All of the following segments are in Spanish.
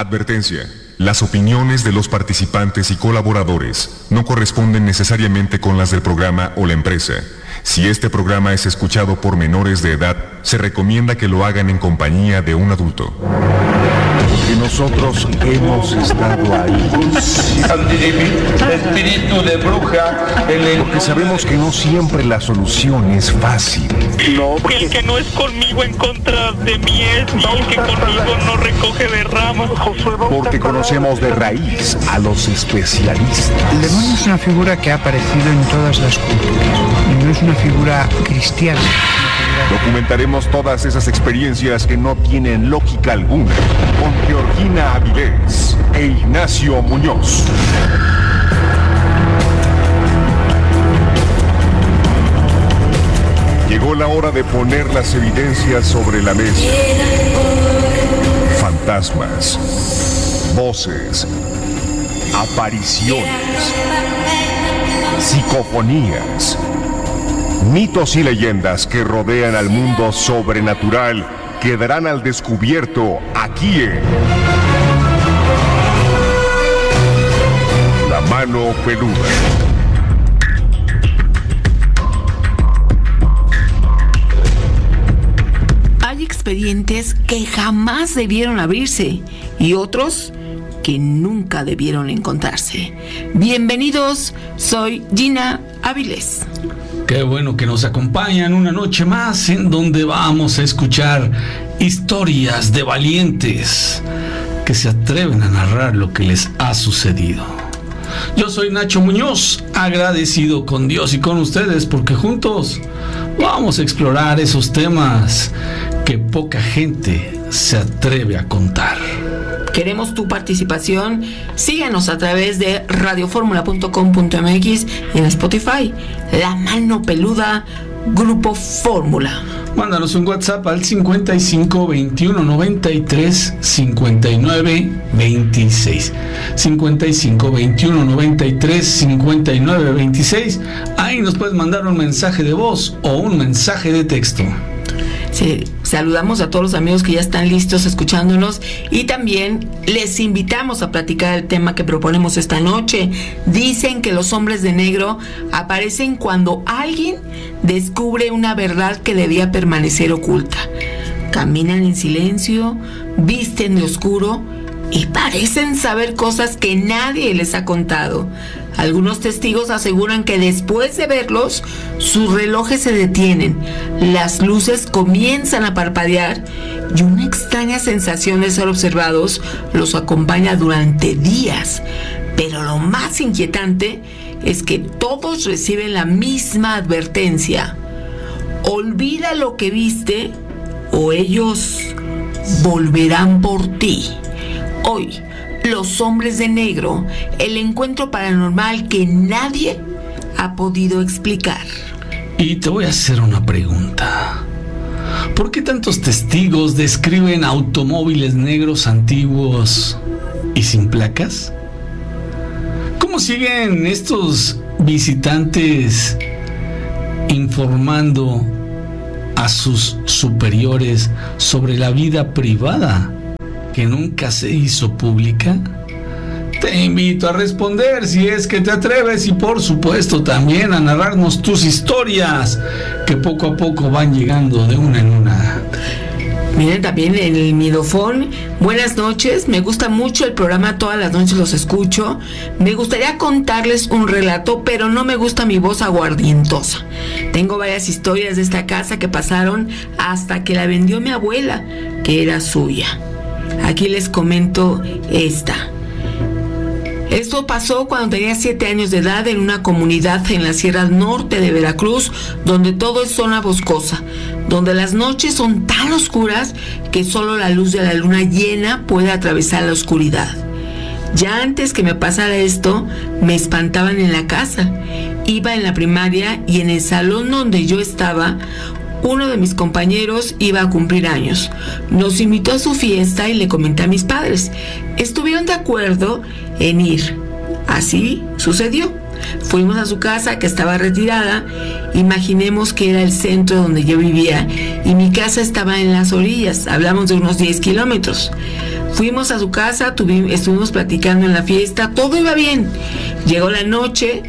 Advertencia. Las opiniones de los participantes y colaboradores no corresponden necesariamente con las del programa o la empresa. Si este programa es escuchado por menores de edad, se recomienda que lo hagan en compañía de un adulto. Porque nosotros hemos estado ahí. Espíritu de bruja. Porque sabemos que no siempre la solución es fácil. No, porque el que no es conmigo en contra de mí es, y el que conmigo no recoge de ramas. Porque conocemos de raíz a los especialistas. El demonio es una figura que ha aparecido en todas las culturas y no es una figura cristiana. Documentaremos todas esas experiencias que no tienen lógica alguna con Georgina Avilés e Ignacio Muñoz. Llegó la hora de poner las evidencias sobre la mesa. Fantasmas, voces, apariciones, psicofonías, mitos y leyendas que rodean al mundo sobrenatural quedarán al descubierto aquí en La Mano Peluda. Hay expedientes que jamás debieron abrirse y otros que nunca debieron encontrarse. Bienvenidos, soy Gina Avilés. Qué bueno que nos acompañan una noche más en donde vamos a escuchar historias de valientes que se atreven a narrar lo que les ha sucedido. Yo soy Nacho Muñoz, agradecido con Dios y con ustedes porque juntos vamos a explorar esos temas que poca gente se atreve a contar. Queremos tu participación. Síguenos a través de radioformula.com.mx y en Spotify. La Mano Peluda, Grupo Fórmula. Mándanos un WhatsApp al 55 21 93 59 26. 55 21 93 59 26. Ahí nos puedes mandar un mensaje de voz o un mensaje de texto. Sí, saludamos a todos los amigos que ya están listos escuchándonos y también les invitamos a platicar el tema que proponemos esta noche. Dicen que los hombres de negro aparecen cuando alguien descubre una verdad que debía permanecer oculta. Caminan en silencio, visten de oscuro y parecen saber cosas que nadie les ha contado. Algunos testigos aseguran que después de verlos, sus relojes se detienen, las luces comienzan a parpadear y una extraña sensación de ser observados los acompaña durante días. Pero lo más inquietante es que todos reciben la misma advertencia: olvida lo que viste o ellos volverán por ti. Hoy, Los Hombres de Negro, el encuentro paranormal que nadie ha podido explicar. Y te voy a hacer una pregunta. ¿Por qué tantos testigos describen automóviles negros antiguos y sin placas? ¿Cómo siguen estos visitantes informando a sus superiores sobre la vida privada que nunca se hizo pública? Te invito a responder si es que te atreves y por supuesto también a narrarnos tus historias que poco a poco van llegando de una en una. Miren también en el Midofón. Buenas noches, me gusta mucho el programa, todas las noches los escucho. Me gustaría contarles un relato, pero no me gusta mi voz aguardientosa. Tengo varias historias de esta casa que pasaron hasta que la vendió mi abuela, que era suya. Aquí les comento esta. Esto pasó cuando tenía 7 años de edad en una comunidad en la Sierra Norte de Veracruz, donde todo es zona boscosa, donde las noches son tan oscuras que solo la luz de la luna llena puede atravesar la oscuridad. Ya antes que me pasara esto, me espantaban en la casa. Iba en la primaria y en el salón donde yo estaba, uno de mis compañeros iba a cumplir años. Nos invitó a su fiesta y le comenté a mis padres. Estuvieron de acuerdo en ir. Así sucedió. Fuimos a su casa, que estaba retirada. Imaginemos que era el centro donde yo vivía y mi casa estaba en las orillas. Hablamos de unos 10 kilómetros. Fuimos a su casa, estuvimos platicando en la fiesta, todo iba bien. Llegó la noche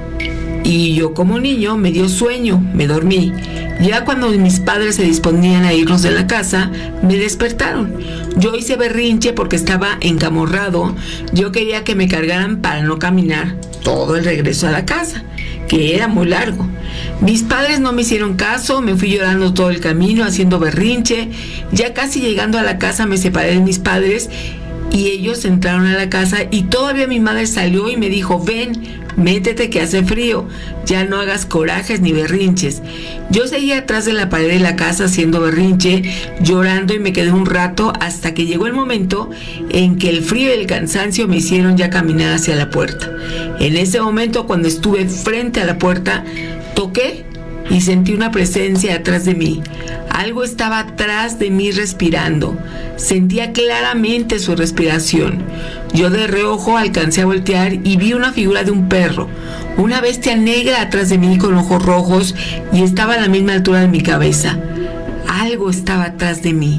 y yo como niño me dio sueño, me dormí. Ya cuando mis padres se disponían a irnos de la casa, me despertaron. Yo hice berrinche porque estaba encamorrado. Yo quería que me cargaran para no caminar todo el regreso a la casa, que era muy largo. Mis padres no me hicieron caso, me fui llorando todo el camino, haciendo berrinche. Ya casi llegando a la casa me separé de mis padres y ellos entraron a la casa y todavía mi madre salió y me dijo: ven, métete que hace frío, ya no hagas corajes ni berrinches. Yo seguía atrás de la pared de la casa haciendo berrinche, llorando, y me quedé un rato hasta que llegó el momento en que el frío y el cansancio me hicieron ya caminar hacia la puerta. En ese momento, cuando estuve frente a la puerta, toqué y sentí una presencia atrás de mí. Algo estaba atrás de mí respirando. Sentía claramente su respiración. Yo de reojo alcancé a voltear y vi una figura de un perro, una bestia negra atrás de mí con ojos rojos, y estaba a la misma altura de mi cabeza. Algo estaba atrás de mí.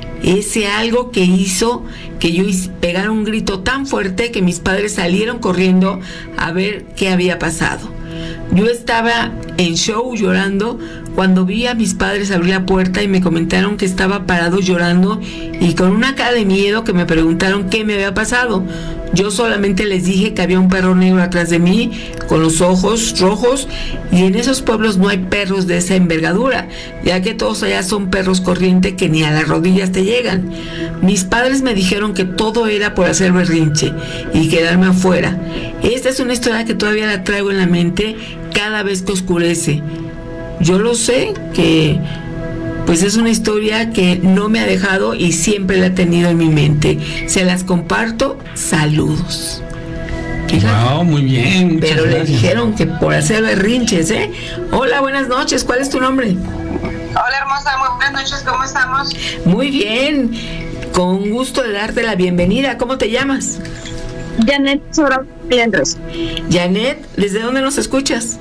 Ese algo que hizo que yo pegara un grito tan fuerte que mis padres salieron corriendo a ver qué había pasado. Yo estaba en show llorando cuando vi a mis padres abrir la puerta y me comentaron que estaba parado llorando y con una cara de miedo, que me preguntaron qué me había pasado. Yo solamente les dije que había un perro negro atrás de mí con los ojos rojos, y en esos pueblos no hay perros de esa envergadura, ya que todos allá son perros corrientes que ni a las rodillas te llegan. Mis padres me dijeron que todo era por hacer berrinche y quedarme afuera. Esta es una historia que todavía la traigo en la mente cada vez que oscurece. Yo lo sé, que pues es una historia que no me ha dejado y siempre la he tenido en mi mente. Se las comparto. Saludos. Fíjate. Wow, muy bien. Pero le gracias. dijeron que por hacer berrinches, ¿eh? Hola, buenas noches. ¿Cuál es tu nombre? Hola, hermosa. Muy buenas noches. ¿Cómo estamos? Muy bien. Con gusto de darte la bienvenida. ¿Cómo te llamas? Janet Sora Liendres, Janet, ¿desde dónde nos escuchas?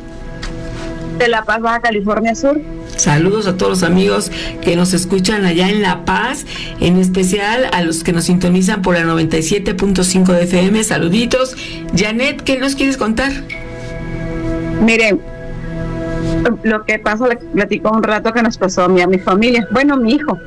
de La Paz, Baja California Sur. Saludos a todos los amigos que nos escuchan allá en La Paz, en especial a los que nos sintonizan por la 97.5 de FM. Saluditos. Janet, ¿qué nos quieres contar? Miren, lo que pasa, le platico un rato que nos pasó a mí, a mi familia. Bueno, mi hijo.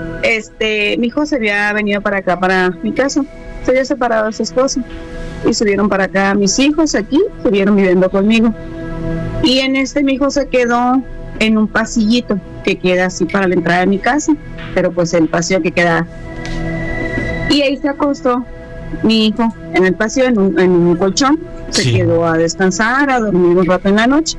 Mi hijo se había venido para acá, para mi casa. Se había separado de su esposa y subieron para acá. Mis hijos aquí estuvieron viviendo conmigo. Y en mi hijo se quedó en un pasillito que queda así para la entrada de mi casa, pero pues el pasillo que queda. Y ahí se acostó mi hijo en el pasillo, en un colchón. Se quedó a descansar, a dormir un rato en la noche.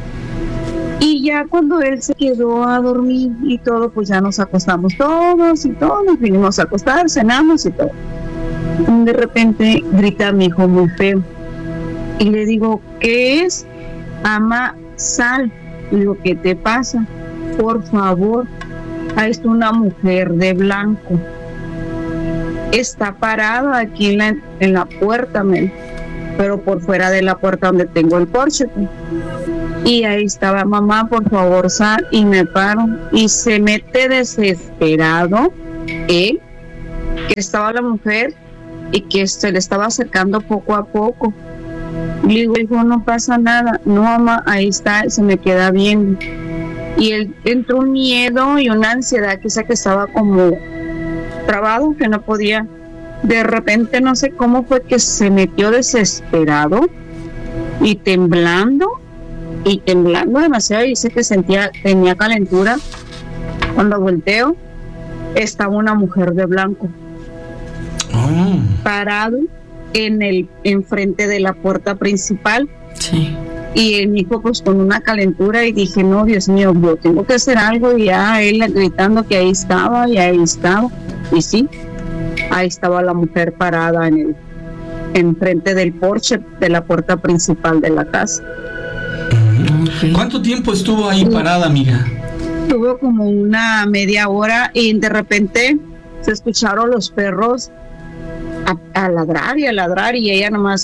Y ya cuando él se quedó a dormir y todo, pues ya nos acostamos todos y todos, vinimos a acostar, cenamos y todo. De repente grita mi hijo muy feo. Y le digo, ¿qué es? Ama, sal. Le digo, ¿qué te pasa? Por favor. Ahí está una mujer de blanco. Está parada aquí en la puerta, pero por fuera de la puerta donde tengo el porche. Y ahí estaba, mamá, por favor, sal. Y me paro. Y se mete desesperado él, que estaba la mujer y que se le estaba acercando poco a poco. Le digo, hijo, no pasa nada. No, mamá, ahí está, se me queda viendo. Y él entró un miedo y una ansiedad, quizá que estaba como trabado, que no podía. De repente, no sé cómo fue que se metió desesperado y temblando demasiado. Y dice que tenía calentura. Cuando volteo, estaba una mujer de blanco. Parado enfrente de la puerta principal. Sí. Y mi hijo pues con una calentura, y dije, no, Dios mío, yo tengo que hacer algo. Y ya él gritando que ahí estaba. Y sí, ahí estaba la mujer parada enfrente del porche de la puerta principal de la casa. Okay. ¿Cuánto tiempo estuvo ahí parada, amiga? Estuvo como una media hora y de repente se escucharon los perros a ladrar y ella nomás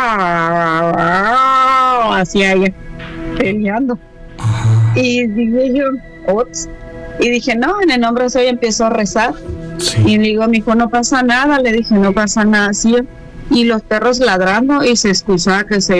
hacía ella peleando. Y dije yo, ops. Y dije, no, en el nombre de Dios, empiezo a rezar Sí. Y le digo a mi hijo, no pasa nada, le dije, no pasa nada, sí. Y los perros ladrando y se escuchaba que se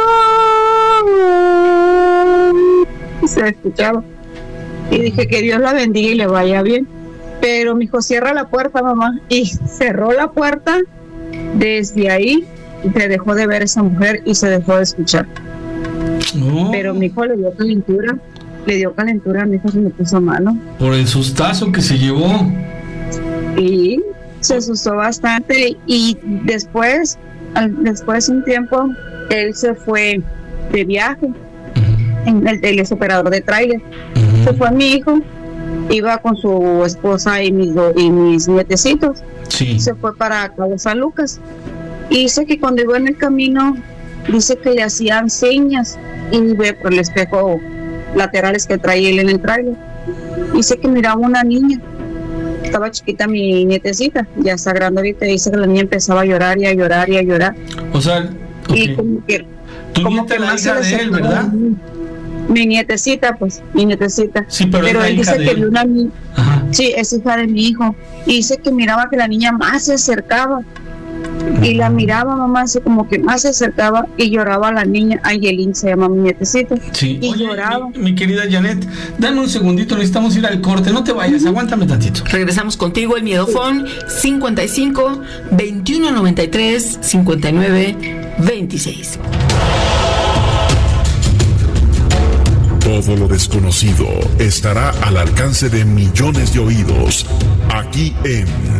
escuchaba. Y dije que Dios la bendiga y le vaya bien. Pero mi hijo cierra la puerta, mamá, y cerró la puerta. Desde ahí se dejó de ver esa mujer y se dejó de escuchar. No. Pero mi hijo le dio calentura, mi hijo se me puso malo. Por el sustazo que se llevó. Y se asustó bastante y después de un tiempo, él se fue de viaje. Él es operador de tráiler. Se fue mi hijo, iba con su esposa y mis nietecitos. Sí. Se fue para Cabo San Lucas. Y dice que cuando iba en el camino, dice que le hacían señas y ve por el espejo laterales que traía él en el tráiler. Dice que miraba una niña. Estaba chiquita mi nietecita, ya está grande ahorita. Dice que la niña empezaba a llorar y a llorar y a llorar. O sea, okay. Y como que tu nieta es la hija de él, ¿verdad? Mi nietecita, pues, mi nietecita. Sí, pero él dice que vio una niña. Ajá. Sí, es hija de mi hijo. Y dice que miraba que la niña más se acercaba. Y la miraba, mamá, así como que más se acercaba y lloraba la niña. Angelín se llama mi nietecita. Sí. Y oye, lloraba. mi querida Janet, dame un segundito, necesitamos ir al corte. No te vayas, aguántame tantito. Regresamos contigo, el Miedofón 55 21 93 59 26. Todo lo desconocido estará al alcance de millones de oídos, aquí en